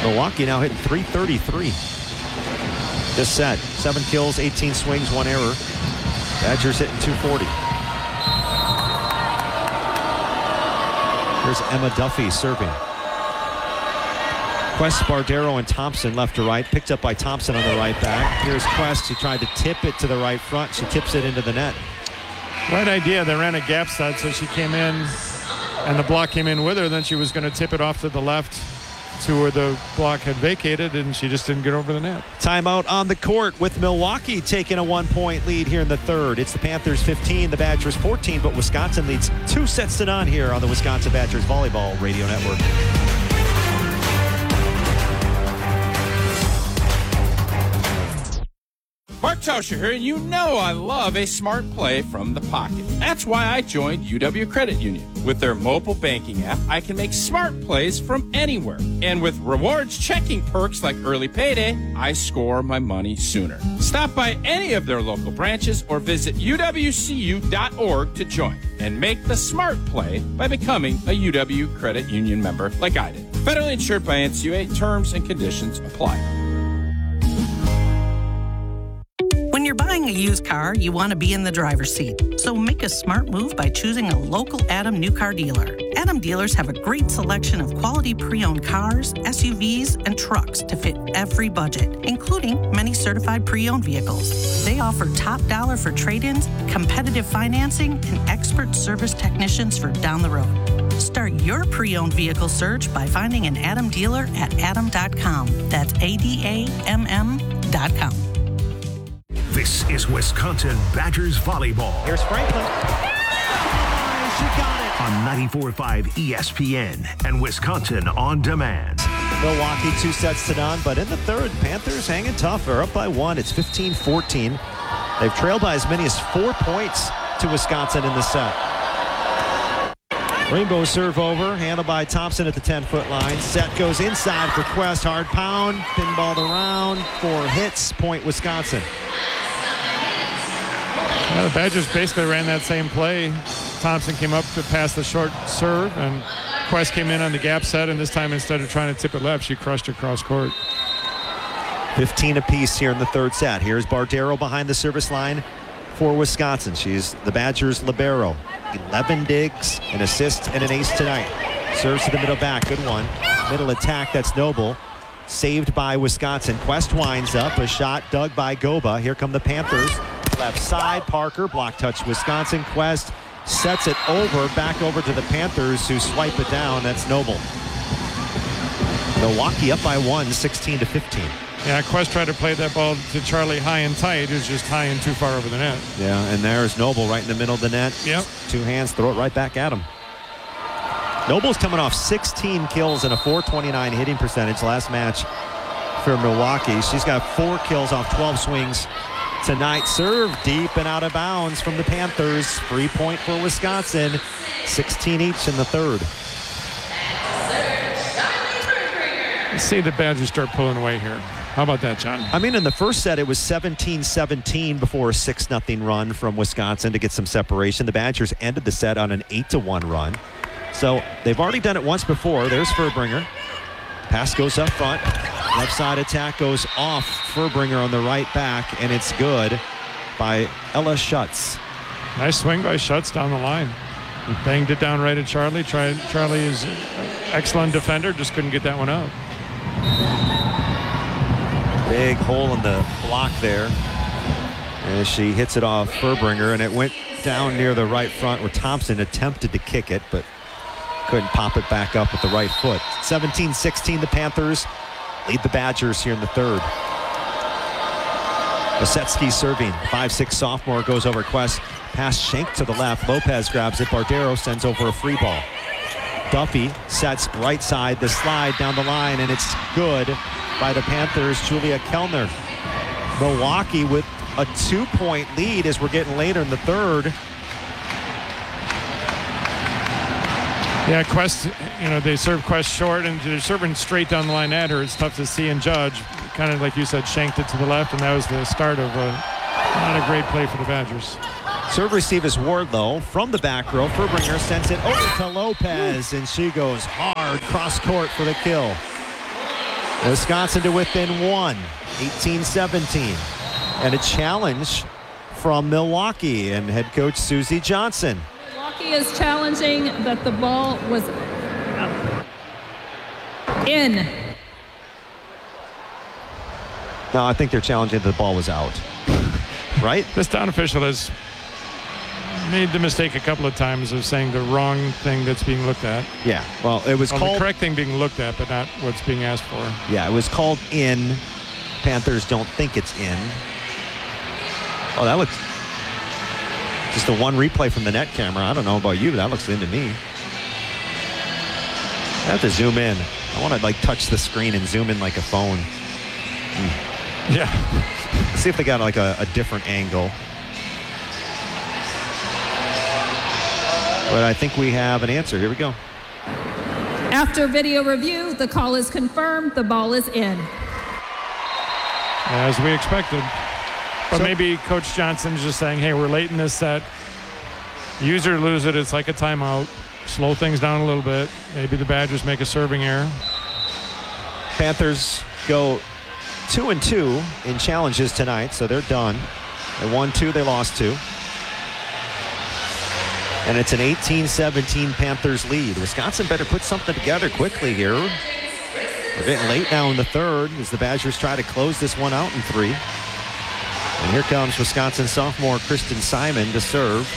Milwaukee now hitting .333 this set. 7 kills, 18 swings, 1 error. Badgers hitting .240. Here's Emma Duffy serving. Quest, Bardero, and Thompson left to right. Picked up by Thompson on the right back. Here's Quest. She tried to tip it to the right front. She tips it into the net. Right idea. They ran a gap set, so she came in, and the block came in with her. Then she was going to tip it off to the left to where the block had vacated, and she just didn't get over the net. Timeout on the court with Milwaukee taking a 1-point lead here in the third. It's the Panthers 15, the Badgers 14, but Wisconsin leads 2-0 here on the Wisconsin Badgers Volleyball Radio Network. Mark Tauscher here, and you know I love a smart play from the pocket. That's why I joined UW Credit Union. With their mobile banking app, I can make smart plays from anywhere. And with rewards checking perks like early payday, I score my money sooner. Stop by any of their local branches or visit uwcu.org to join and make the smart play by becoming a UW Credit Union member like I did. Federally insured by NCUA. Terms and conditions apply. When you're buying a used car, you want to be in the driver's seat. So make a smart move by choosing a local Adam new car dealer. Adam dealers have a great selection of quality pre-owned cars, SUVs, and trucks to fit every budget, including many certified pre-owned vehicles. They offer top dollar for trade-ins, competitive financing, and expert service technicians for down the road. Start your pre-owned vehicle search by finding an Adam dealer at adam.com. That's ADAMM.com. This is Wisconsin Badgers Volleyball. Here's Franklin. She got it. On 94.5 ESPN and Wisconsin On Demand. Milwaukee 2-0, but in the third, Panthers hanging tough. They're up by 1. It's 15-14. They've trailed by as many as 4 points to Wisconsin in the set. Rainbow serve over, handled by Thompson at the 10-foot line. Set goes inside for Quest. Hard pound, pinballed around, 4 hits, point Wisconsin. Yeah, the Badgers basically ran that same play. Thompson came up to pass the short serve, and Quest came in on the gap set, and this time instead of trying to tip it left, she crushed it cross court. 15 apiece here in the third set. Here's Bardero behind the service line for Wisconsin. She's the Badgers' libero. 11 digs, an assist, and an ace tonight. Serves to the middle back. Good one. Middle attack. That's Noble. Saved by Wisconsin. Quest winds up. A shot dug by Goba. Here come the Panthers. Left side. Parker. Block touch Wisconsin. Quest sets it over. Back over to the Panthers, who swipe it down. That's Noble. Milwaukee up by 1, 16-15. Yeah, Quest tried to play that ball to Charlie high and tight. It was just high and too far over the net. Yeah, and there's Noble right in the middle of the net. Yep. 2 hands, throw it right back at him. Noble's coming off 16 kills and a .429 hitting percentage last match for Milwaukee. She's got 4 kills off 12 swings tonight. Serve deep and out of bounds from the Panthers. Free point for Wisconsin. 16 each in the third. Let's see the Badgers start pulling away here. How about that, John? I mean, in the first set, it was 17-17 before a 6-0 run from Wisconsin to get some separation. The Badgers ended the set on an 8-1 run. So they've already done it once before. There's Furbringer. Pass goes up front. Left side attack goes off Furbringer on the right back, and it's good by Ella Schutz. Nice swing by Schutz down the line. Banged it down right at Charlie. Charlie is an excellent defender, just couldn't get that one out. Big hole in the block there as she hits it off Furbringer, and it went down near the right front where Thompson attempted to kick it, but couldn't pop it back up with the right foot. 17-16, the Panthers lead the Badgers here in the third. Osetsky serving. 5'6" sophomore goes over Quest. Pass shanked to the left. Lopez grabs it. Bardero sends over a free ball. Duffy sets right side, the slide down the line, and it's good by the Panthers, Julia Kellner. Milwaukee with a 2-point lead as we're getting later in the third. Yeah, Quest, they serve Quest short, and they're serving straight down the line at her. It's tough to see and judge. Kind of like you said, shanked it to the left, and that was the start of not a great play for the Badgers. Serve receive is Wardlow from the back row. Furbringer sends it over to Lopez, and she goes hard cross court for the kill. Wisconsin to within 1, 18-17. And a challenge from Milwaukee and head coach Susie Johnson. Milwaukee is challenging that the ball was in. No, I think they're challenging that the ball was out. Right? This town official has made the mistake a couple of times of saying the wrong thing that's being looked at. Yeah. Well, it was the called. correct thing being looked at, but not what's being asked for. Yeah, it was called in. Panthers don't think it's in. Oh, that looks. Just the one replay from the net camera. I don't know about you, but that looks in to me. I have to zoom in. I want to like touch the screen and zoom in like a phone. Yeah. Let's see if they got like a different angle. But I think we have an answer. Here we go. After video review, the call is confirmed. The ball is in. As we expected. But maybe Coach Johnson's just saying, hey, we're late in this set. Use it or lose it. It's like a timeout. Slow things down a little bit. Maybe the Badgers make a serving error. Panthers go 2-2 in challenges tonight, so they're done. They won 2, they lost 2. And it's an 18-17 Panthers lead. Wisconsin better put something together quickly here. We're getting late now in the third as the Badgers try to close this one out in 3. And here comes Wisconsin sophomore Kristen Simon to serve.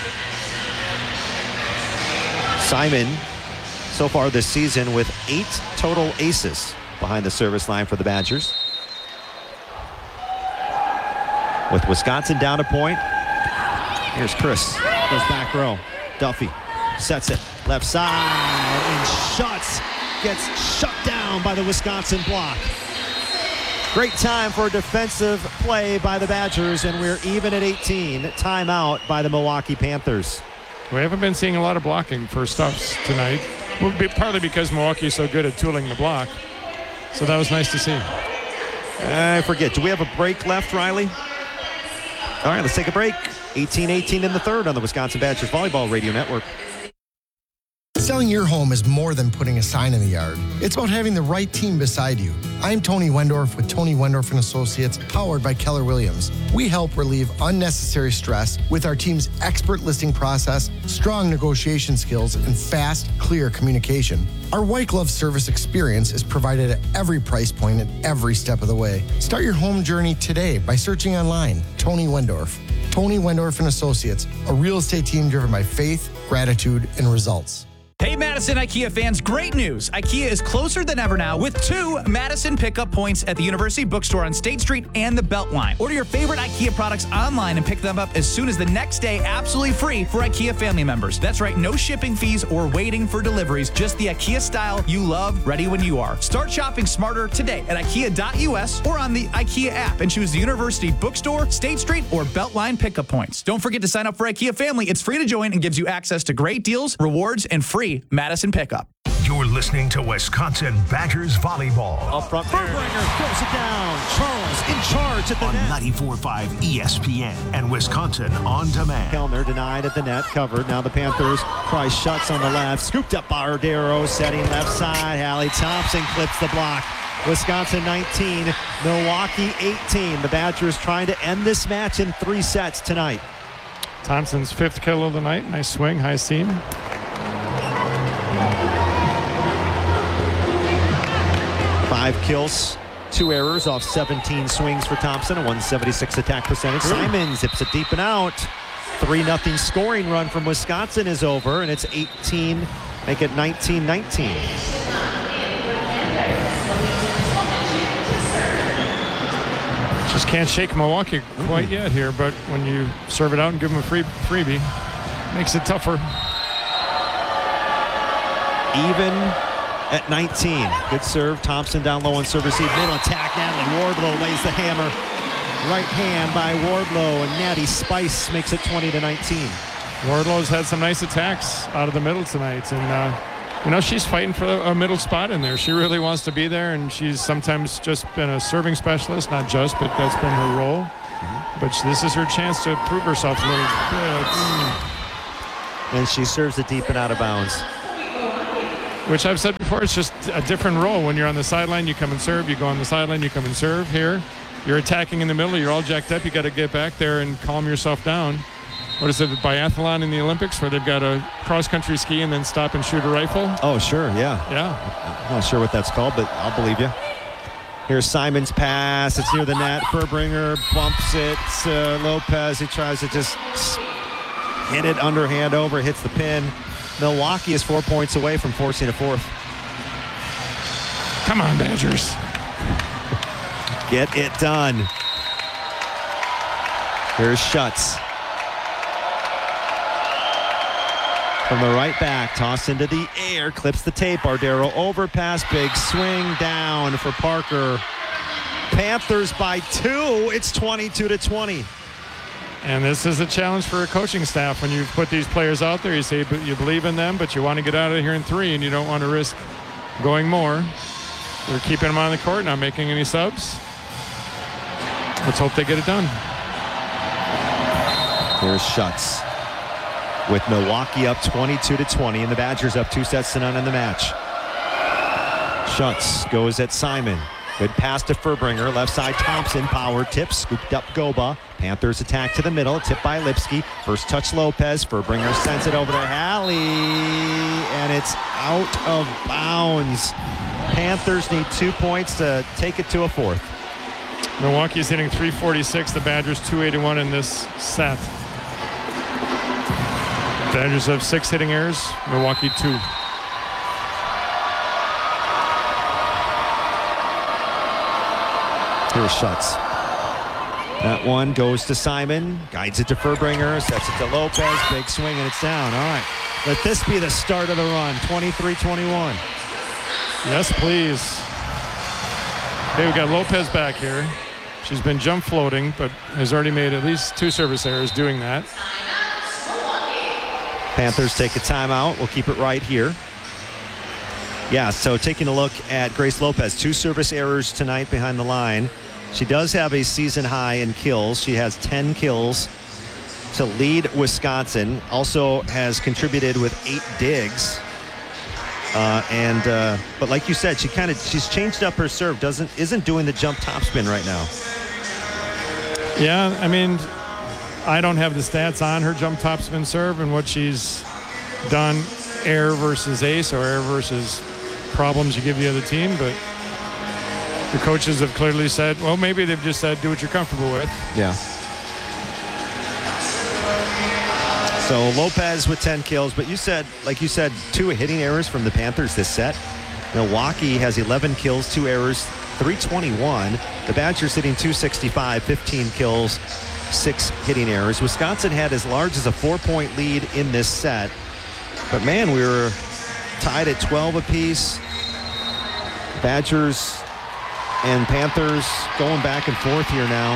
Simon, so far this season, with 8 total aces behind the service line for the Badgers. With Wisconsin down a point, here's Chris. Goes back row. Duffy sets it left side and shuts. Gets shut down by the Wisconsin block. Great time for a defensive play by the Badgers, and we're even at 18. Timeout by the Milwaukee Panthers. We haven't been seeing a lot of blocking for Stuffs tonight. Partly because Milwaukee is so good at tooling the block. So that was nice to see. I forget. Do we have a break left, Riley? All right, let's take a break. 18-18 in the third on the Wisconsin Badgers Volleyball Radio Network. Selling your home is more than putting a sign in the yard. It's about having the right team beside you. I'm Tony Wendorf with Tony Wendorf & Associates, powered by Keller Williams. We help relieve unnecessary stress with our team's expert listing process, strong negotiation skills, and fast, clear communication. Our white glove service experience is provided at every price point and every step of the way. Start your home journey today by searching online. Tony Wendorf. Tony Wendorf & Associates, a real estate team driven by faith, gratitude, and results. Hey, Madison IKEA fans, great news. IKEA is closer than ever now with 2 Madison pickup points at the University Bookstore on State Street and the Beltline. Order your favorite IKEA products online and pick them up as soon as the next day, absolutely free for IKEA family members. That's right, no shipping fees or waiting for deliveries, just the IKEA style you love, ready when you are. Start shopping smarter today at IKEA.us or on the IKEA app and choose the University Bookstore, State Street, or Beltline pickup points. Don't forget to sign up for IKEA Family. It's free to join and gives you access to great deals, rewards, and free Madison pickup. You're listening to Wisconsin Badgers Volleyball. Up front, Berbringer throws it down. Charles in charge at the On net. 94.5 ESPN and Wisconsin On Demand. Kellner denied at the net, covered. Now the Panthers try shots on the left. Scooped up Bardero, setting left side. Hallie Thompson clips the block. Wisconsin 19, Milwaukee 18. The Badgers trying to end this match in 3 sets tonight. Thompson's 5th kill of the night. Nice swing, high seam. 5 kills, 2 errors off 17 swings for Thompson, a 176 attack percentage. Simon zips it deep and out. 3-0 scoring run from Wisconsin is over, and it's 18, make it 19-19. Just can't shake Milwaukee quite yet here, but when you serve it out and give them a freebie, makes it tougher. Even at 19. Good serve. Thompson down low on serve receive. Middle attack. Natalie Wardlow lays the hammer. Right hand by Wardlow, and Natty Spice makes it 20-19. Wardlow's had some nice attacks out of the middle tonight, and she's fighting for a middle spot in there. She really wants to be there, and she's sometimes just been a serving specialist, not just, but that's been her role. But this is her chance to prove herself a little bit. And she serves it deep and out of bounds. which I've said before, it's just a different role. When you're on the sideline, you come and serve. You go on the sideline, you come and serve. Here, you're attacking in the middle. You're all jacked up. You got to get back there and calm yourself down. What is it, biathlon in the Olympics, where they've got a cross-country ski and then stop and shoot a rifle? Oh, sure, yeah. Yeah. I'm not sure what that's called, but I'll believe you. Here's Simon's pass. It's near the net. Furbringer bumps it. Lopez, he tries to just hit it underhand over, hits the pin. Milwaukee is 4 points away from forcing a fourth. Come on, Badgers. Get it done. Here's Schutz. From the right back, tossed into the air, clips the tape. Bardero overpass, big swing down for Parker. Panthers by 2. It's 22-20. And this is a challenge for a coaching staff. When you put these players out there, you say you believe in them, but you want to get out of here in 3, and you don't want to risk going more. They're keeping them on the court, not making any subs. Let's hope they get it done. Here's Schutz with Milwaukee up 22-20, and the Badgers up 2-0 in the match. Schutz goes at Simon. Good pass to Furbringer. Left side, Thompson. Power tip. Scooped up Goba. Panthers attack to the middle. Tip by Lipsky. First touch Lopez. Furbringer sends it over to Halley. And it's out of bounds. Panthers need 2 points to take it to a fourth. Milwaukee's hitting 346. The Badgers 281 in this set. Badgers have 6 hitting errors. Milwaukee 2. Here's Schutz. That one goes to Simon. Guides it to Furbringer. Sets it to Lopez. Big swing, and it's down. All right. Let this be the start of the run. 23-21. Yes, please. Okay, we've got Lopez back here. She's been jump floating, but has already made at least 2 service errors doing that. Panthers take a timeout. We'll keep it right here. Yeah, so taking a look at Grace Lopez, 2 service errors tonight behind the line. She does have a season high in kills. She has 10 kills to lead Wisconsin. Also has contributed with 8 digs. But like you said, she's changed up her serve. Isn't doing the jump topspin right now. Yeah, I mean, I don't have the stats on her jump topspin serve and what she's done, air versus ace or air versus problems you give the other team, but the coaches have clearly said, well, maybe they've just said, do what you're comfortable with. Yeah. So Lopez with 10 kills, but like you said, 2 hitting errors from the Panthers this set. Milwaukee has 11 kills, 2 errors, 321. The Badgers hitting 265, 15 kills, 6 hitting errors. Wisconsin had as large as a 4-point lead in this set. But man, we were tied at 12 apiece. Badgers and Panthers going back and forth here now.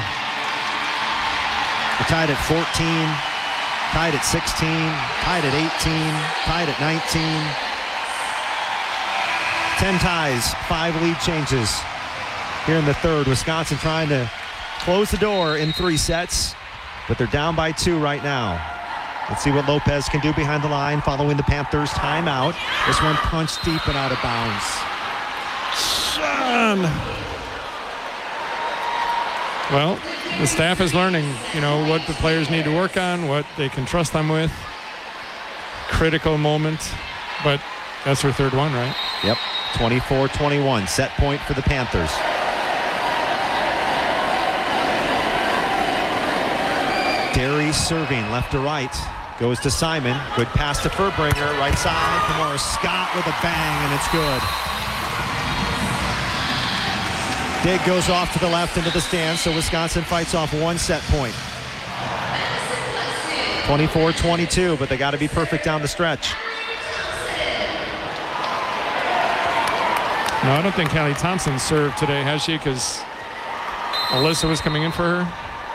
We're tied at 14, tied at 16, tied at 18, tied at 19. 10 ties, 5 lead changes here in the third. Wisconsin trying to close the door in 3 sets, but they're down by 2 right now. Let's see what Lopez can do behind the line following the Panthers timeout. This one punched deep and out of bounds. Sean. Well, the staff is learning, what the players need to work on, what they can trust them with. Critical moment, but that's her third one, right? Yep, 24-21, set point for the Panthers. Derry serving left to right. Goes to Simon. Good pass to Furbringer. Right side. Kamora Scott with a bang, and it's good. Dig goes off to the left into the stands, so Wisconsin fights off 1 set point. 24-22, but they got to be perfect down the stretch. No, I don't think Hallie Thompson served today, has she? Because Alyssa was coming in for her.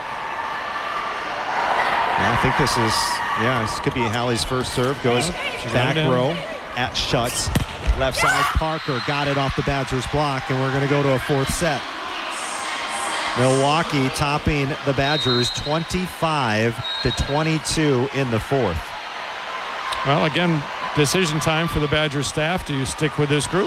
I think this could be Hallie's first serve. Goes back row at Schutz. Left side, Parker got it off the Badgers block, and we're going to go to a 4th set. Milwaukee topping the Badgers 25-22 in the 4th. Well, again, decision time for the Badgers staff. Do you stick with this group?